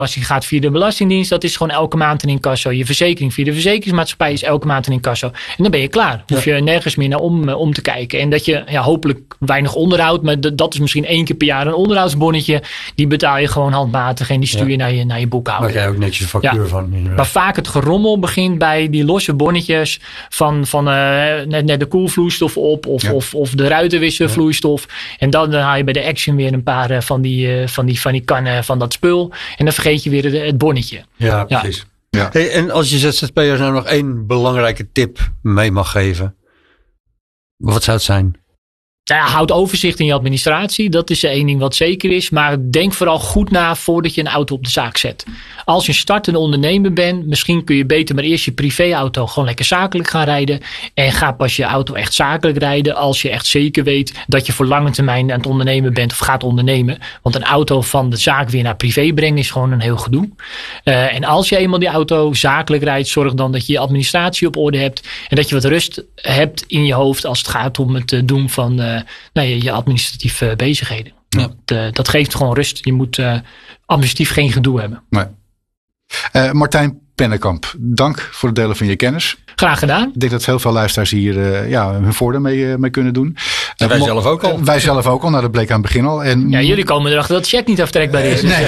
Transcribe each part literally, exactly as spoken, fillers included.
Als je gaat via de Belastingdienst, dat is gewoon elke maand een incasso. Je verzekering via de verzekeringsmaatschappij is elke maand een incasso. En dan ben je klaar. Hoef je nergens meer naar om, om te kijken. En dat je ja, hopelijk weinig onderhoud, maar d- dat is misschien één keer per jaar een onderhoudsbonnetje. Die betaal je gewoon handmatig en die stuur je ja. naar je, naar je boekhouder. Daar krijg je ook netjes een factuur ja. van. Inderdaad. Maar vaak het gerommel begint bij die losse bonnetjes van, van uh, net, net de koelvloeistof op of, ja. of, of de ruitenwisselvloeistof. Ja. En dan, dan haal je bij de Action weer een paar uh, van, die, uh, van, die, van die kannen van dat spul. En dan vergeet je weer de, het bonnetje. Ja, ja. precies. Ja. Hey, en als je Z Z P'ers nou nog één belangrijke tip mee mag geven, wat zou het zijn? Ja, houd overzicht in je administratie. Dat is één ding wat zeker is. Maar denk vooral goed na voordat je een auto op de zaak zet. Als je een startende ondernemer bent, misschien kun je beter maar eerst je privéauto gewoon lekker zakelijk gaan rijden. En ga pas je auto echt zakelijk rijden als je echt zeker weet dat je voor lange termijn aan het ondernemen bent of gaat ondernemen. Want een auto van de zaak weer naar privé brengen is gewoon een heel gedoe. Uh, en als je eenmaal die auto zakelijk rijdt, zorg dan dat je je administratie op orde hebt. En dat je wat rust hebt in je hoofd als het gaat om het doen van uh, nou, je, je administratieve bezigheden. Ja. Dat, uh, dat geeft gewoon rust. Je moet uh, administratief geen gedoe hebben. Nee. Uh, Martijn Pennekamp, dank voor het delen van je kennis. Graag gedaan. Ik denk dat heel veel luisteraars hier uh, ja, hun voordeel mee, uh, mee kunnen doen. En wij uh, zelf ook al. Uh, wij zelf ook al, nou dat bleek aan het begin al. En, ja, jullie komen erachter dat de check niet aftrekbaar is. Nee,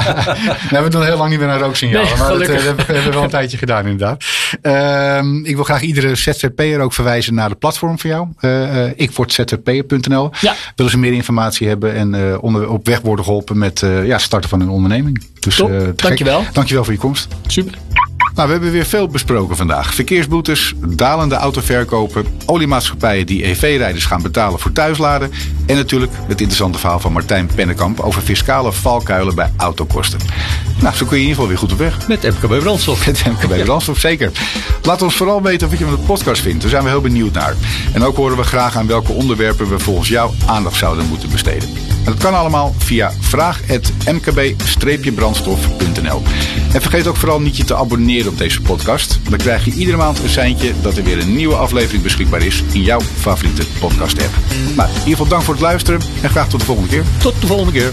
nee we doen heel lang niet meer naar rooksignalen. Nee, maar dat, uh, dat hebben we wel een tijdje gedaan inderdaad. Uh, ik wil graag iedere Z Z P'er ook verwijzen naar de platform van jou. Uh, uh, ik word Z Z P'er punt n l. Ja. Willen ze meer informatie hebben en uh, onder, op weg worden geholpen met uh, ja, starten van een onderneming. Dus, Top, uh, dankjewel. Dankjewel voor je komst. Super. Nou, we hebben weer veel besproken vandaag. Verkeersboetes, dalende autoverkopen, oliemaatschappijen die E V-rijders gaan betalen voor thuisladen. En natuurlijk het interessante verhaal van Martijn Pennekamp over fiscale valkuilen bij autokosten. Nou, zo kun je in ieder geval weer goed op weg. Met M K B Brandstof. Met M K B Brandstof, zeker. Laat ons vooral weten wat je van de podcast vindt. Daar zijn we heel benieuwd naar. En ook horen we graag aan welke onderwerpen we volgens jou aandacht zouden moeten besteden. En dat kan allemaal via vraag at m k b brandstof punt n l. En vergeet ook vooral niet je te abonneren op deze podcast. Dan krijg je iedere maand een seintje dat er weer een nieuwe aflevering beschikbaar is in jouw favoriete podcast app. Nou, in ieder geval dank voor het luisteren en graag tot de volgende keer. Tot de volgende keer.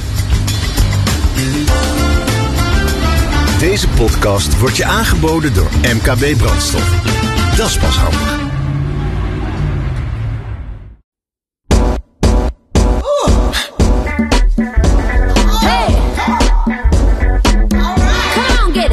Deze podcast wordt je aangeboden door M K B Brandstof. Dat is pas handig.